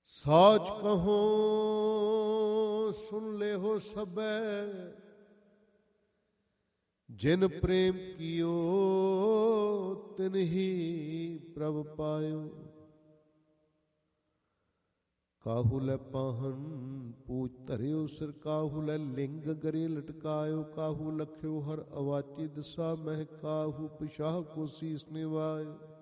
ਸੌਚ ਕਹੋ ਸੁਨ ਲੈ ਹੋ ਸਭੈ, ਜਿਨ ਪ੍ਰੇਮ ਕੀਓ ਤਿਨਹੀ ਪ੍ਰਭ ਪਾਇਓ। ਕਾਹੂ ਲੈ ਪਾਹਨ ਪੂਛ ਧਰਿਓ ਸਿਰ, ਕਾਹੂ ਲੈ ਲਿੰਗ ਗਰੇ ਲਟਕਾਇਓ। ਕਾਹੂ ਲਖਿਓ ਹਰ ਅਵਾਚੀ ਦਿਸਾ ਮਹਿ, ਕਾਹੂ ਪਿਸ਼ਾਹ ਕੋ ਸੀਸ ਨਿਵਾਇਓ।